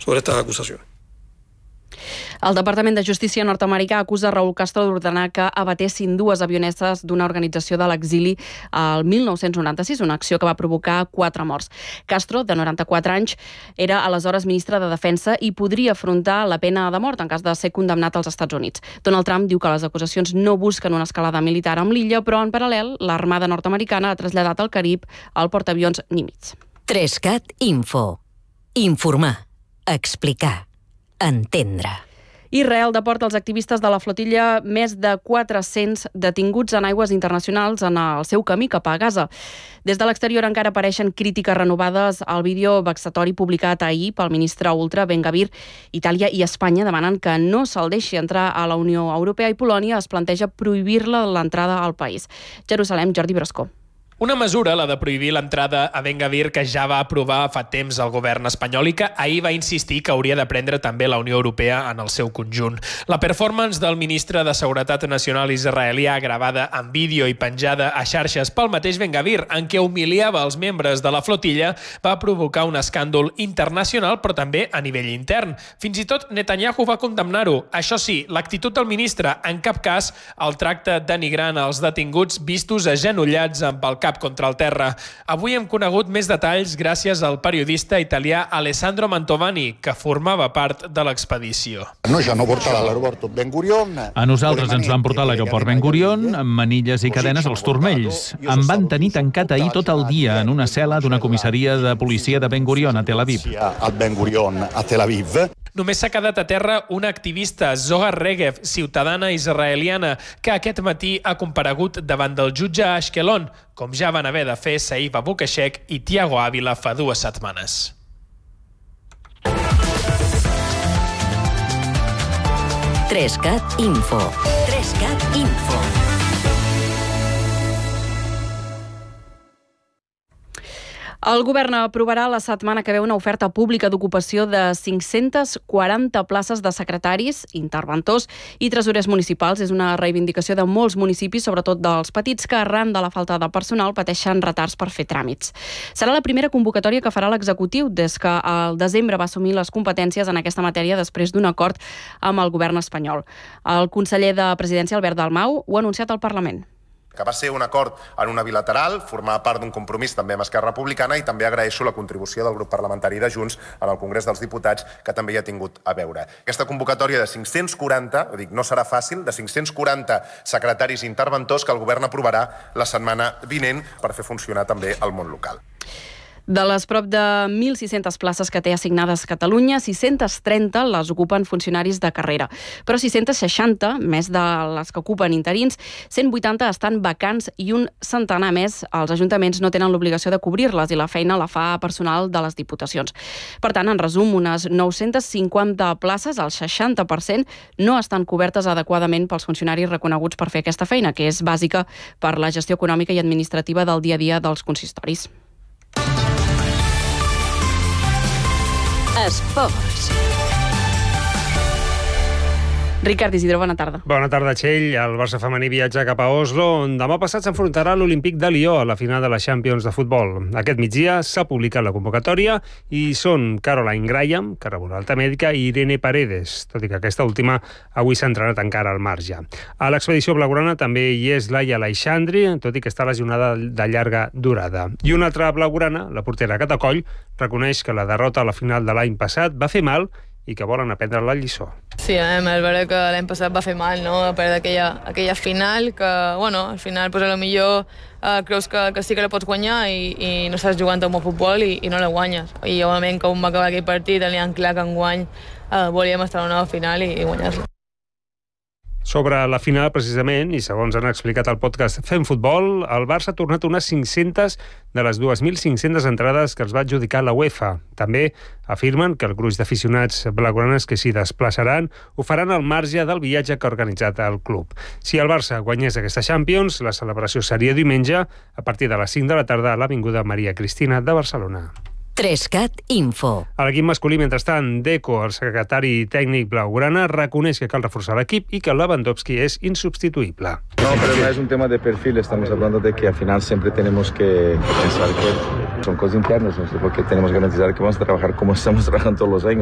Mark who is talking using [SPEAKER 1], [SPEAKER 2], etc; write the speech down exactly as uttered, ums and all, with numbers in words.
[SPEAKER 1] sobre estas acusaciones.
[SPEAKER 2] El Departament de Justícia nord-americà acusa Raúl Castro d'ordenar que abatessin dues avionetes d'una organització de l'exili al mil nou-cents noranta-sis, una acció que va provocar quatre morts. Castro, de noranta-quatre anys, era aleshores ministre de Defensa i podria afrontar la pena de mort en cas de ser condemnat als Estats Units. Donald Trump diu que les acusacions no busquen una escalada militar amb l'illa, però en paral·lel l'Armada nord-americana ha traslladat al Carib el portaavions Nimitz.
[SPEAKER 3] tres cat Info. Informar. Explicar. Entendre.
[SPEAKER 2] Israel deporta els activistes de la flotilla més de quatre-cents detinguts en aigües internacionals en el seu camí cap a Gaza. Des de l'exterior encara apareixen crítiques renovades al vídeo vexatori publicat ahir pel ministre ultra Ben Gvir. Itàlia i Espanya demanen que no se'l deixi entrar a la Unió Europea i Polònia es planteja prohibir-la l'entrada al país. Jerusalem, Jordi Brascó.
[SPEAKER 4] Una mesura, la de prohibir l'entrada a Ben Gvir, que ja va aprovar fa temps el govern espanyol i que ahir va insistir que hauria de prendre també la Unió Europea en el seu conjunt. La performance del ministre de Seguretat Nacional israelià, gravada en vídeo i penjada a xarxes pel mateix Ben Gvir, en què humiliava els membres de la flotilla, va provocar un escàndol internacional, però també a nivell intern. Fins i tot Netanyahu va condemnar-ho. Això sí, l'actitud del ministre, en cap cas el tracte denigrant als detinguts vistos agenollats amb el cap contra el terra. Avui hem conegut més detalls gràcies al periodista italià Alessandro Mantovani, que formava part de l'expedició.
[SPEAKER 5] No, ja no portava a l'aeroport Ben Gurion.
[SPEAKER 6] A nosaltres ens van portar a l'aeroport Ben Gurion amb manilles i cadenes als turmells. Em van tenir tancat ahir tot el dia en una cel·la d'una comissaria de policia de Ben Gurion a Tel Aviv.
[SPEAKER 5] Al Ben Gurion a Tel Aviv.
[SPEAKER 4] Només s'ha quedat a terra una activista, Zohar Regev, ciutadana israeliana, que aquest matí ha comparegut davant del jutge a Ashkelon, com ja van haver de fer Saïf Abukashek i Tiago Ávila fa dues setmanes.
[SPEAKER 3] tres cat Info. tres cat Info.
[SPEAKER 2] El govern aprovarà la setmana que ve una oferta pública d'ocupació de cinc-centes quaranta places de secretaris, interventors i tresorers municipals. És una reivindicació de molts municipis, sobretot dels petits, que arran de la falta de personal pateixen retards per fer tràmits. Serà la primera convocatòria que farà l'executiu des que al desembre va assumir les competències en aquesta matèria després d'un acord amb el govern espanyol. El conseller de Presidència, Albert Dalmau, ho ha anunciat al Parlament.
[SPEAKER 7] Que va ser un acord en una bilateral, formava part d'un compromís també amb Esquerra Republicana, i també agraeixo la contribució del grup parlamentari de Junts en el Congrés dels Diputats, que també hi ha tingut a veure. Aquesta convocatòria de cinc-cents quaranta, dic, no serà fàcil, de cinc-cents quaranta secretaris i interventors que el govern aprovarà la setmana vinent per fer funcionar també el món local.
[SPEAKER 2] De les prop de mil sis-centes places que té assignades Catalunya, sis-centes trenta les ocupen funcionaris de carrera. Però sis-centes seixanta, més de les que ocupen interins, cent vuitanta estan vacants i un centenar més els ajuntaments no tenen l'obligació de cobrir-les i la feina la fa personal de les diputacions. Per tant, en resum, unes nou-centes cinquanta places, el seixanta per cent, no estan cobertes adequadament pels funcionaris reconeguts per fer aquesta feina, que és bàsica per la gestió econòmica i administrativa del dia a dia dels consistoris.
[SPEAKER 3] Esports.
[SPEAKER 2] Ricard Isidro, bona tarda.
[SPEAKER 8] Bona tarda, Txell. El Barça femení viatja cap a Oslo, on demà passat s'enfrontarà l'Olímpic de Lió a la final de la Champions de futbol. Aquest migdia s'ha publicat la convocatòria i són Caroline Graham, que rebrà alta mèdica, i Irene Paredes, tot i que aquesta última avui s'ha entrenat encara al marge. A l'expedició blaugrana també hi és Laia Aleixandri, tot i que està lesionada de llarga durada. I una altra blaugrana, la portera Cata Coll, reconeix que la derrota a la final de l'any passat va fer mal i que volen aprendre la lliçó.
[SPEAKER 9] Sí, a mi és veritat que l'any passat va fer mal, no? Perdre aquella, aquella final, que, bueno, al final, pues, a lo millor eh, creus que, que sí que la pots guanyar i, i no estàs jugant un bon futbol i, i no la guanyes. I, òbviament, com va acabar aquell partit, teníem clar que enguany eh, volíem estar a una nova final i, i guanyar-la.
[SPEAKER 8] Sobre la final, precisament, i segons han explicat al podcast Fem Futbol, el Barça ha tornat unes cinc-centes de les dues mil cinc-centes entrades que els va adjudicar la UEFA. També afirmen que el gruix d'aficionats blaugranes que s'hi desplaçaran ho faran al marge del viatge que ha organitzat el club. Si el Barça guanyés aquesta Champions, la celebració seria diumenge a partir de les cinc de la tarda a l'Avinguda Maria Cristina de Barcelona.
[SPEAKER 3] tres cat Info.
[SPEAKER 8] A l'equip masculí, mentrestant, Deco, el secretari tècnic blaugrana, reconeix que cal reforçar l'equip i que Lewandowski és insubstituible.
[SPEAKER 10] No, pero no es un tema de perfil, estamos hablando de que al final siempre tenemos que pensar que son cosas internas, no sé, porque tenemos que garantizar que vamos a trabajar como estamos trabajando todos los años.